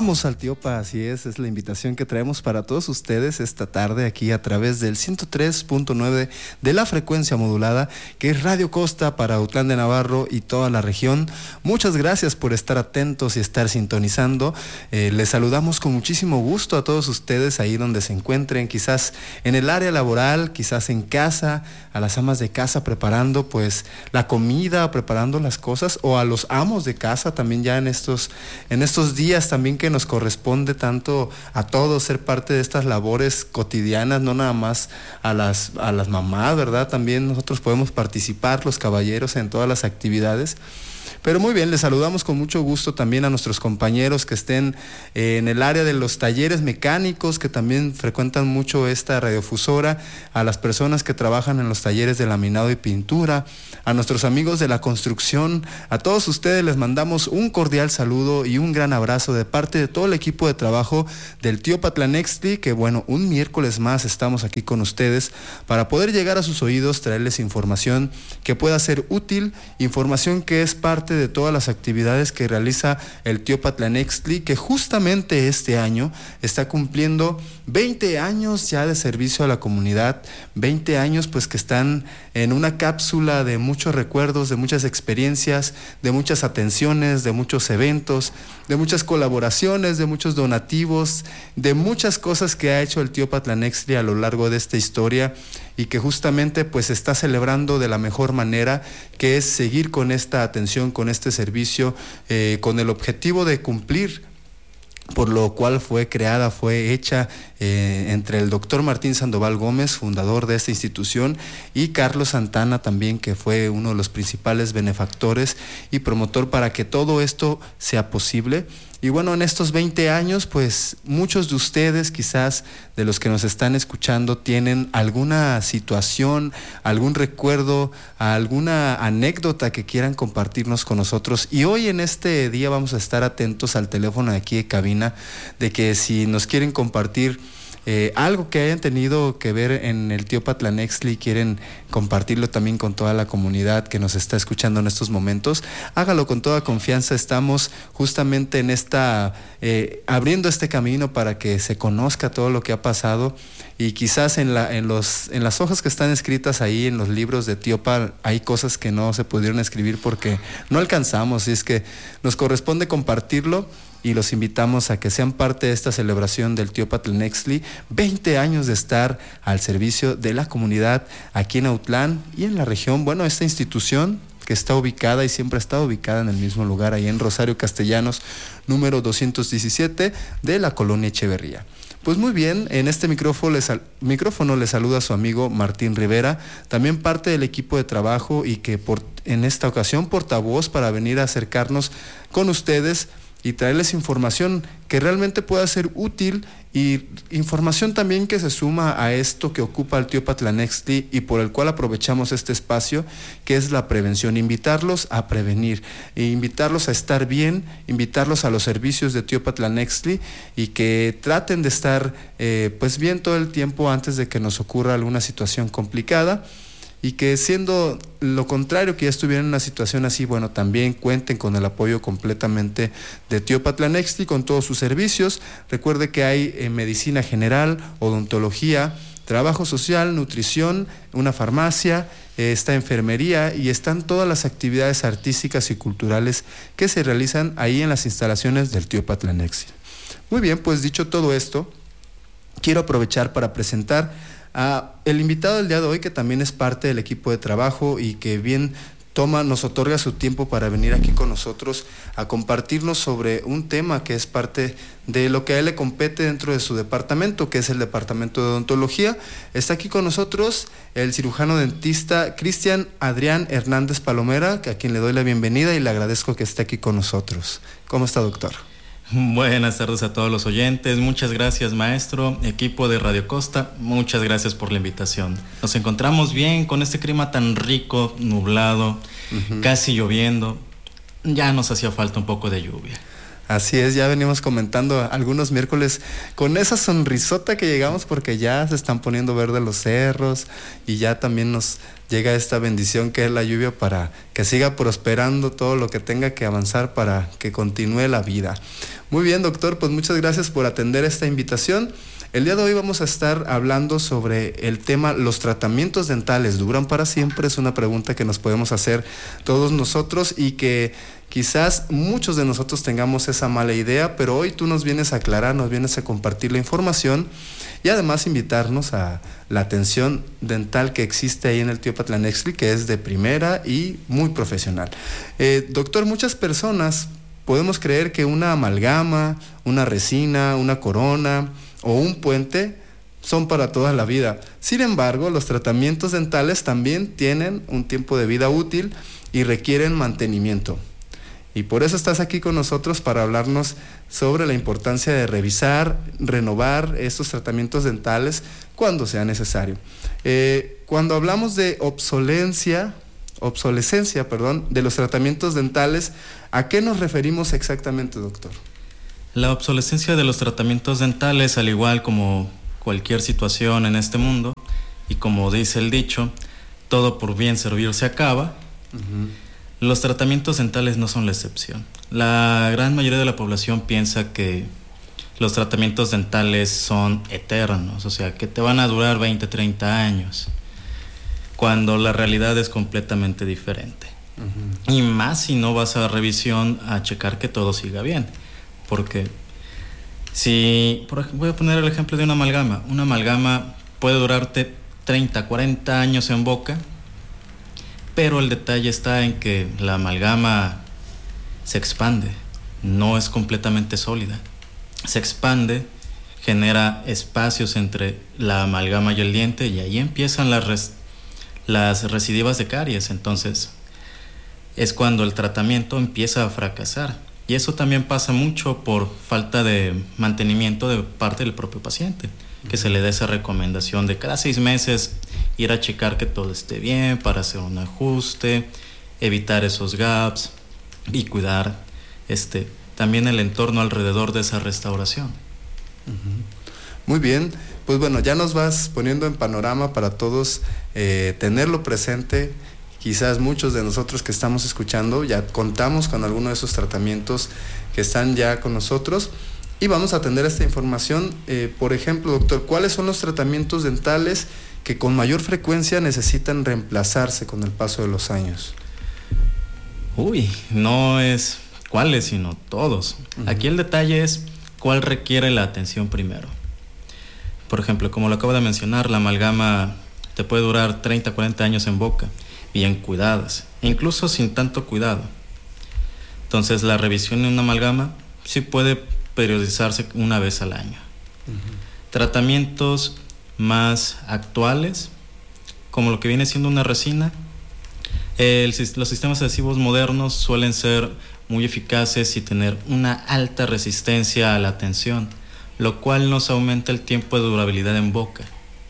Vamos al Tiopa, así es la invitación que traemos para todos ustedes esta tarde aquí a través del 103.9 de la frecuencia modulada, que es Radio Costa para Autlán de Navarro y toda la región. Muchas gracias por estar atentos y estar sintonizando. Les saludamos con muchísimo gusto a todos ustedes ahí donde se encuentren, quizás en el área laboral, quizás en casa, a las amas de casa preparando pues la comida, preparando las cosas, o a los amos de casa también ya en estos días también que nos corresponde tanto a todos ser parte de estas labores cotidianas, no nada más a las mamás, ¿verdad? También nosotros podemos participar, los caballeros, en todas las actividades. Pero muy bien, les saludamos con mucho gusto también a nuestros compañeros que estén en el área de los talleres mecánicos, que también frecuentan mucho esta radiofusora, a las personas que trabajan en los talleres de laminado y pintura, a nuestros amigos de la construcción. A todos ustedes les mandamos un cordial saludo y un gran abrazo de parte de todo el equipo de trabajo del Tiopa Tlanextli, que bueno, un miércoles más estamos aquí con ustedes para poder llegar a sus oídos, traerles información que pueda ser útil, información que es parte de todas las actividades que realiza el Tiopa Tlanextli, que justamente este año está cumpliendo 20 años ya de servicio a la comunidad, 20 años pues que están en una cápsula de muchos recuerdos, de muchas experiencias, de muchas atenciones, de muchos eventos, de muchas colaboraciones, de muchos donativos, de muchas cosas que ha hecho el Tiopa Tlanextli a lo largo de esta historia, y que justamente pues está celebrando de la mejor manera, que es seguir con esta atención, con este servicio, con el objetivo de cumplir por lo cual fue creada, fue hecha entre el doctor Martín Sandoval Gómez, fundador de esta institución, y Carlos Santana también, que fue uno de los principales benefactores y promotor para que todo esto sea posible. Y bueno, en estos 20 años, pues muchos de ustedes, quizás de los que nos están escuchando, tienen alguna situación, algún recuerdo, alguna anécdota que quieran compartirnos con nosotros. Y hoy en este día vamos a estar atentos al teléfono de aquí de cabina, de que si nos quieren compartir algo que hayan tenido que ver en el Tiopa Tlanextli y quieren compartirlo también con toda la comunidad que nos está escuchando en estos momentos, hágalo con toda confianza. Estamos justamente en abriendo este camino para que se conozca todo lo que ha pasado, y quizás en las hojas que están escritas ahí en los libros de Tiopa hay cosas que no se pudieron escribir porque no alcanzamos, y es que nos corresponde compartirlo. Y los invitamos a que sean parte de esta celebración del Tiopa Tlanextli, 20 años de estar al servicio de la comunidad aquí en Autlán y en la región. Bueno, esta institución que está ubicada y siempre ha estado ubicada en el mismo lugar, ahí en Rosario Castellanos, número 217 de la colonia Echeverría. Pues muy bien, en este micrófono le saluda a su amigo Martín Rivera, también parte del equipo de trabajo, y que en esta ocasión portavoz para venir a acercarnos con ustedes y traerles información que realmente pueda ser útil, y información también que se suma a esto que ocupa el Tiopa Tlanextli y por el cual aprovechamos este espacio, que es la prevención. Invitarlos a prevenir, invitarlos a estar bien, invitarlos a los servicios de Tiopa Tlanextli, y que traten de estar pues bien todo el tiempo antes de que nos ocurra alguna situación complicada. Y que siendo lo contrario, que ya estuvieran en una situación así, bueno, también cuenten con el apoyo completamente de Tiopa Tlanextli con todos sus servicios. Recuerde que hay medicina general, odontología, trabajo social, nutrición, una farmacia, está enfermería, y están todas las actividades artísticas y culturales que se realizan ahí en las instalaciones del Tiopa Tlanextli. Muy bien, pues dicho todo esto, quiero aprovechar para presentar el invitado del día de hoy, que también es parte del equipo de trabajo y que bien nos otorga su tiempo para venir aquí con nosotros a compartirnos sobre un tema que es parte de lo que a él le compete dentro de su departamento, que es el departamento de odontología. Está aquí con nosotros el cirujano dentista Cristian Adrián Hernández Palomera, a quien le doy la bienvenida y le agradezco que esté aquí con nosotros. ¿Cómo está, doctor? Buenas tardes a todos los oyentes, muchas gracias, maestro, equipo de Radio Costa, muchas gracias por la invitación. Nos encontramos bien con este clima tan rico, nublado, casi lloviendo, ya nos hacía falta un poco de lluvia. Así es, ya venimos comentando algunos miércoles con esa sonrisota que llegamos, porque ya se están poniendo verdes los cerros y ya también nos llega esta bendición que es la lluvia, para que siga prosperando todo lo que tenga que avanzar para que continúe la vida. Muy bien, doctor, pues muchas gracias por atender esta invitación. El día de hoy vamos a estar hablando sobre el tema ¿los tratamientos dentales duran para siempre? Es una pregunta que nos podemos hacer todos nosotros y que quizás muchos de nosotros tengamos esa mala idea, pero hoy tú nos vienes a aclarar, nos vienes a compartir la información y además invitarnos a la atención dental que existe ahí en el Tío Patlanexli, que es de primera y muy profesional. Doctor, muchas personas podemos creer que una amalgama, una resina, una corona o un puente son para toda la vida. Sin embargo, los tratamientos dentales también tienen un tiempo de vida útil y requieren mantenimiento. Y por eso estás aquí con nosotros para hablarnos sobre la importancia de revisar, renovar estos tratamientos dentales cuando sea necesario. Cuando hablamos de obsolescencia, de los tratamientos dentales, ¿a qué nos referimos exactamente, doctor? La obsolescencia de los tratamientos dentales, al igual como cualquier situación en este mundo, y como dice el dicho, todo por bien servir se acaba, los tratamientos dentales no son la excepción. La gran mayoría de la población piensa que los tratamientos dentales son eternos, o sea, que te van a durar 20, 30 años, cuando la realidad es completamente diferente. Y más si no vas a revisión a checar que todo siga bien. Porque si, por ejemplo, voy a poner el ejemplo de una amalgama puede durarte 30, 40 años en boca, pero el detalle está en que la amalgama se expande, no es completamente sólida. Se expande, genera espacios entre la amalgama y el diente y ahí empiezan las recidivas de caries. Entonces es cuando el tratamiento empieza a fracasar. Y eso también pasa mucho por falta de mantenimiento de parte del propio paciente, que se le dé esa recomendación de cada 6 meses ir a checar que todo esté bien para hacer un ajuste, evitar esos gaps y cuidar también el entorno alrededor de esa restauración. Muy bien, pues bueno, ya nos vas poniendo en panorama para todos tenerlo presente. Quizás muchos de nosotros que estamos escuchando ya contamos con alguno de esos tratamientos que están ya con nosotros y vamos a atender esta información. Por ejemplo, doctor, ¿cuáles son los tratamientos dentales que con mayor frecuencia necesitan reemplazarse con el paso de los años? No es cuáles, sino todos. Aquí el detalle es cuál requiere la atención primero. Por ejemplo, como lo acabo de mencionar, la amalgama te puede durar 30, 40 años en boca, bien cuidadas, incluso sin tanto cuidado. Entonces la revisión de una amalgama sí puede periodizarse una vez al año. Tratamientos más actuales, como lo que viene siendo una resina, los sistemas adhesivos modernos suelen ser muy eficaces y tener una alta resistencia a la tensión, lo cual nos aumenta el tiempo de durabilidad en boca.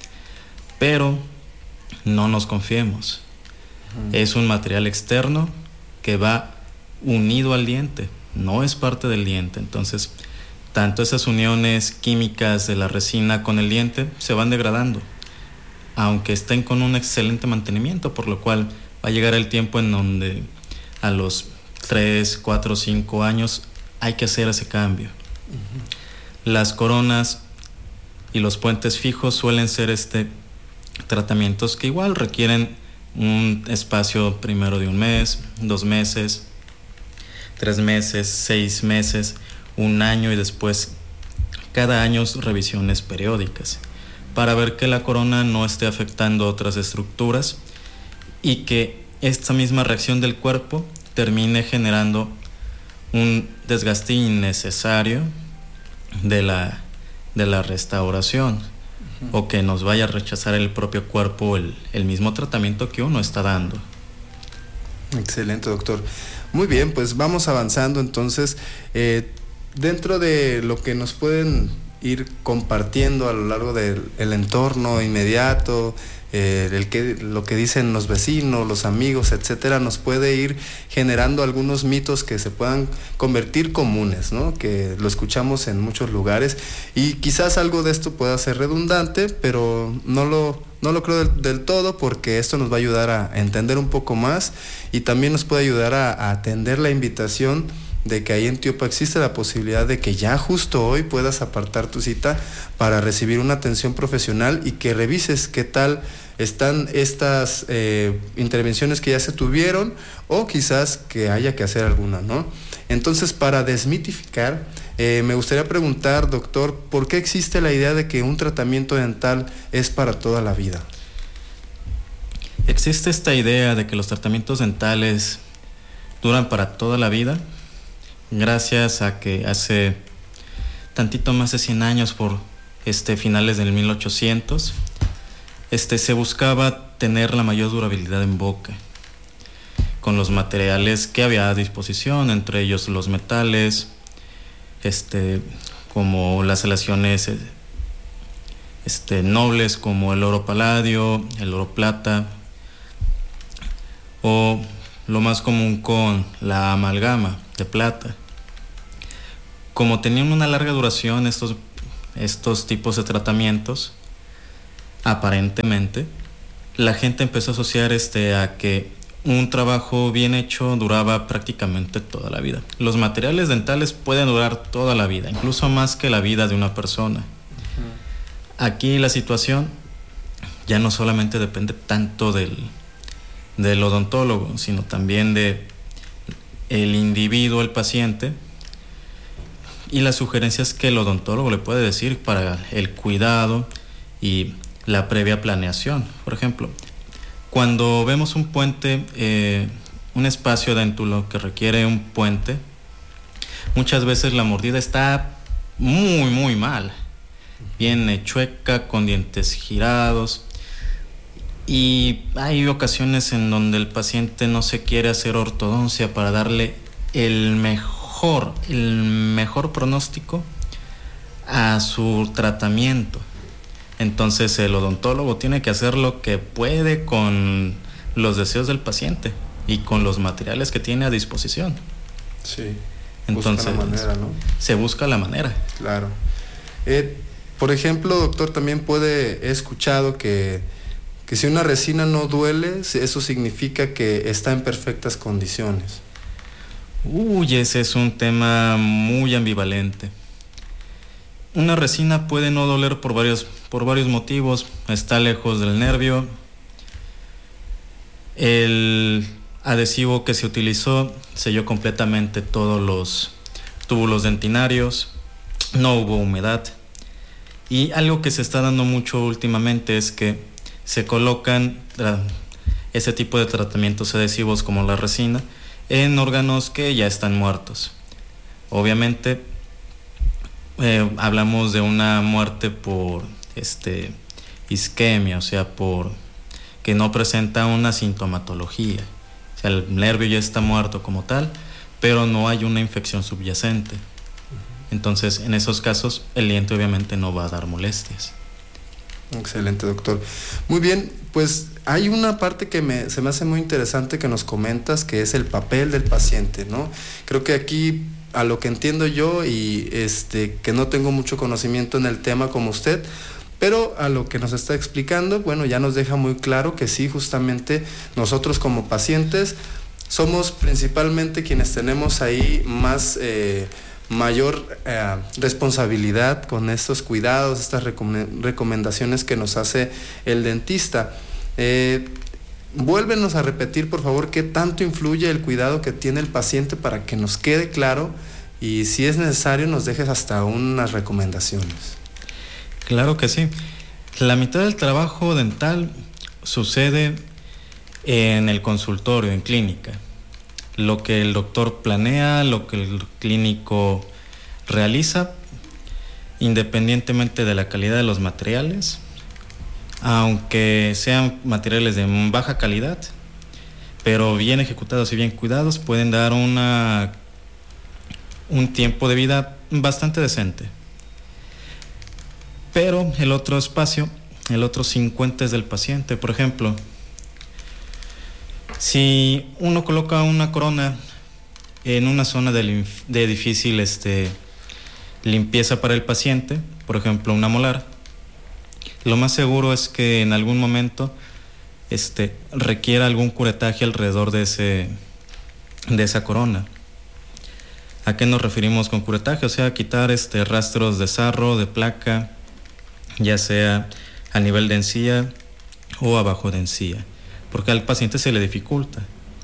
Pero no nos confiemos. Es un material externo que va unido al diente, no es parte del diente. Entonces, tanto esas uniones químicas de la resina con el diente se van degradando, aunque estén con un excelente mantenimiento, por lo cual va a llegar el tiempo en donde a los 3, 4, 5 años hay que hacer ese cambio. Las coronas y los puentes fijos suelen ser tratamientos que igual requieren un espacio primero de 1 mes, 2 meses, 3 meses, 6 meses, 1 año y después cada año revisiones periódicas para ver que la corona no esté afectando otras estructuras y que esta misma reacción del cuerpo termine generando un desgaste innecesario de la restauración. O que nos vaya a rechazar el propio cuerpo el mismo tratamiento que uno está dando. Excelente, doctor. Muy bien, pues vamos avanzando entonces. Dentro de lo que nos pueden ir compartiendo a lo largo del entorno inmediato, lo que dicen los vecinos, los amigos, etcétera, nos puede ir generando algunos mitos que se puedan convertir comunes, ¿no? Que lo escuchamos en muchos lugares y quizás algo de esto pueda ser redundante, pero no lo creo del todo, porque esto nos va a ayudar a entender un poco más y también nos puede ayudar a atender la invitación de que ahí en Tiopa existe la posibilidad de que ya justo hoy puedas apartar tu cita para recibir una atención profesional y que revises qué tal están estas intervenciones que ya se tuvieron o quizás que haya que hacer alguna, ¿no? Entonces, para desmitificar, me gustaría preguntar, doctor, ¿por qué existe la idea de que un tratamiento dental es para toda la vida? Existe esta idea de que los tratamientos dentales duran para toda la vida, gracias a que hace tantito más de 100 años, por finales del 1800, se buscaba tener la mayor durabilidad en boca, con los materiales que había a disposición, entre ellos los metales, como las aleaciones nobles, como el oro paladio, el oro plata, o lo más común con la amalgama de plata. Como tenían una larga duración estos tipos de tratamientos, aparentemente la gente empezó a asociar a que un trabajo bien hecho duraba prácticamente toda la vida. Los materiales dentales pueden durar toda la vida, incluso más que la vida de una persona. Aquí la situación ya no solamente depende tanto del odontólogo, sino también de el individuo, el paciente, y las sugerencias que el odontólogo le puede decir para el cuidado y la previa planeación. Por ejemplo, cuando vemos un puente, un espacio dentulo que requiere un puente, muchas veces la mordida está muy, muy mal. Viene chueca, con dientes girados, y hay ocasiones en donde el paciente no se quiere hacer ortodoncia para darle el mejor pronóstico a su tratamiento. Entonces el odontólogo tiene que hacer lo que puede con los deseos del paciente y con los materiales que tiene a disposición. Sí. Entonces busca la manera, ¿no? Se busca la manera. Claro. Por ejemplo, doctor, también he escuchado que si una resina no duele, eso significa que está en perfectas condiciones. Ese es un tema muy ambivalente. Una resina puede no doler por varios motivos. Está lejos del nervio. El adhesivo que se utilizó selló completamente todos los túbulos dentinarios. No hubo humedad. Y algo que se está dando mucho últimamente es que se colocan ese tipo de tratamientos adhesivos como la resina en órganos que ya están muertos. Obviamente hablamos de una muerte por isquemia, o sea, por que no presenta una sintomatología. O sea, el nervio ya está muerto como tal, pero no hay una infección subyacente. Entonces, en esos casos, el diente obviamente no va a dar molestias. Excelente, doctor. Muy bien, pues hay una parte que se me hace muy interesante que nos comentas, que es el papel del paciente, ¿no? Creo que aquí, a lo que entiendo yo, y que no tengo mucho conocimiento en el tema como usted, pero a lo que nos está explicando, bueno, ya nos deja muy claro que sí, justamente nosotros como pacientes somos principalmente quienes tenemos ahí mayor responsabilidad con estos cuidados, estas recomendaciones que nos hace el dentista. Vuélvenos a repetir, por favor, qué tanto influye el cuidado que tiene el paciente para que nos quede claro, y si es necesario nos dejes hasta unas recomendaciones. Claro que sí. La mitad del trabajo dental sucede en el consultorio, en clínica. Lo que el doctor planea, lo que el clínico realiza, independientemente de la calidad de los materiales, aunque sean materiales de baja calidad, pero bien ejecutados y bien cuidados, pueden dar un tiempo de vida bastante decente. Pero el otro espacio, el otro 50 es del paciente. Por ejemplo, si uno coloca una corona en una zona de difícil limpieza para el paciente, por ejemplo una molar, lo más seguro es que en algún momento requiera algún curetaje alrededor de esa corona. ¿A qué nos referimos con curetaje? O sea, quitar rastros de sarro, de placa, ya sea a nivel de encía o abajo de encía, porque al paciente se le dificulta.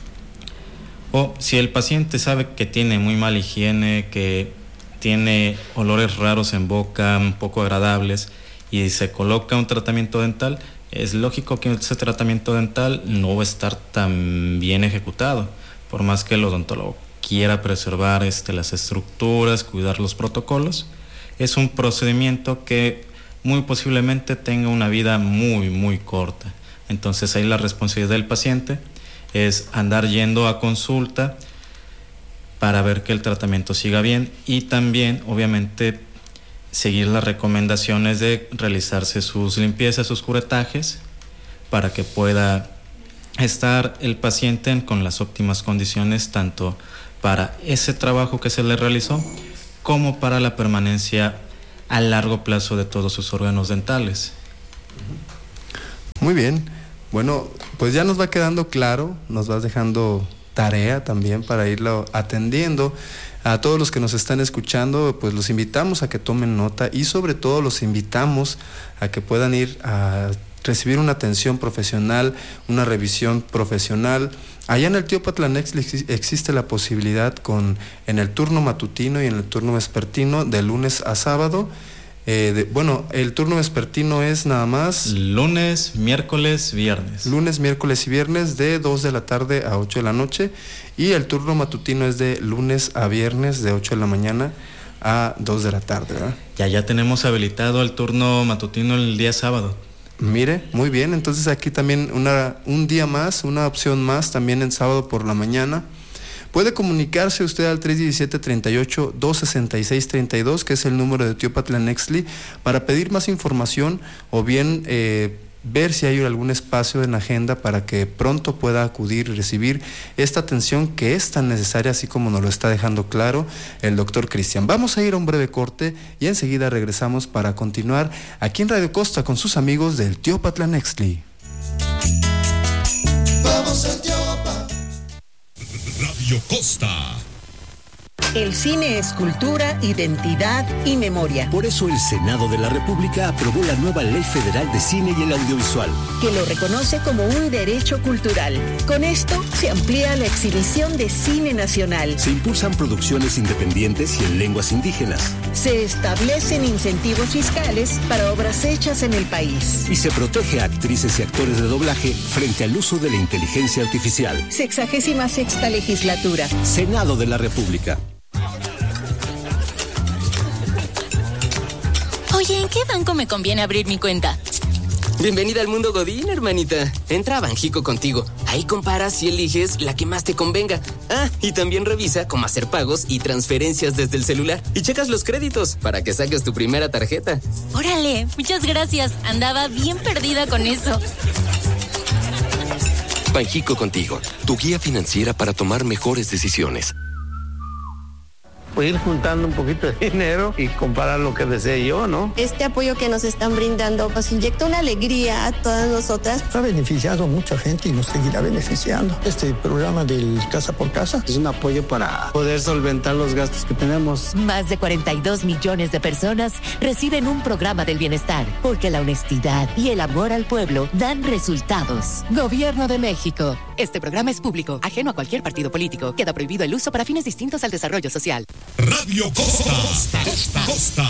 O si el paciente sabe que tiene muy mala higiene, que tiene olores raros en boca, un poco agradables, y se coloca un tratamiento dental, es lógico que ese tratamiento dental no va a estar tan bien ejecutado, por más que el odontólogo quiera preservar las estructuras, cuidar los protocolos. Es un procedimiento que muy posiblemente tenga una vida muy, muy corta. Entonces ahí la responsabilidad del paciente es andar yendo a consulta para ver que el tratamiento siga bien y también, obviamente, seguir las recomendaciones de realizarse sus limpiezas, sus curetajes, para que pueda estar el paciente con las óptimas condiciones, tanto para ese trabajo que se le realizó, como para la permanencia a largo plazo de todos sus órganos dentales. Muy bien. Bueno, pues ya nos va quedando claro, nos vas dejando tarea también para irlo atendiendo. A todos los que nos están escuchando, pues los invitamos a que tomen nota y sobre todo los invitamos a que puedan ir a recibir una atención profesional, una revisión profesional. Allá en el Teopatla Nextli existe la posibilidad en el turno matutino y en el turno vespertino de lunes a sábado. El turno vespertino es nada más lunes, miércoles, viernes. Lunes, miércoles y viernes de 2 de la tarde a 8 de la noche. Y el turno matutino es de lunes a viernes de 8 de la mañana a 2 de la tarde, ¿verdad? Ya tenemos habilitado el turno matutino el día sábado. Mire, muy bien. Entonces aquí también un día más, una opción más también en sábado por la mañana. Puede comunicarse usted al 317-38-266-32, que es el número de Teopatla Nextli, para pedir más información o bien ver si hay algún espacio en la agenda para que pronto pueda acudir y recibir esta atención que es tan necesaria, así como nos lo está dejando claro el doctor Cristian. Vamos a ir a un breve corte y enseguida regresamos para continuar aquí en Radio Costa con sus amigos del Teopatla Nextli. Vamos al Teopa. Radio Costa. El cine es cultura, identidad y memoria. Por eso el Senado de la República aprobó la nueva Ley Federal de Cine y el Audiovisual, que lo reconoce como un derecho cultural. Con esto se amplía la exhibición de cine nacional. Se impulsan producciones independientes y en lenguas indígenas. Se establecen incentivos fiscales para obras hechas en el país. Y se protege a actrices y actores de doblaje frente al uso de la inteligencia artificial. 66ª legislatura. Senado de la República. Oye, ¿en qué banco me conviene abrir mi cuenta? Bienvenida al mundo Godín, hermanita. Entra a Banjico Contigo. Ahí comparas y eliges la que más te convenga. Y también revisa cómo hacer pagos y transferencias desde el celular. Y checas los créditos para que saques tu primera tarjeta. Órale, muchas gracias. Andaba bien perdida con eso. Banjico Contigo, tu guía financiera para tomar mejores decisiones. Ir juntando un poquito de dinero y comprar lo que desee yo, ¿no? Este apoyo que nos están brindando nos inyecta una alegría a todas nosotras. Ha beneficiado a mucha gente y nos seguirá beneficiando. Este programa del Casa por Casa es un apoyo para poder solventar los gastos que tenemos. Más de 42 millones de personas reciben un programa del bienestar, porque la honestidad y el amor al pueblo dan resultados. Gobierno de México. Este programa es público, ajeno a cualquier partido político. Queda prohibido el uso para fines distintos al desarrollo social. Radio Costa.